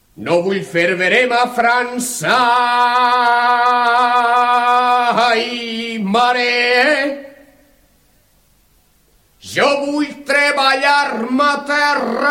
No vull fer verema a França, ai, mare. Jo vull treballar ma terra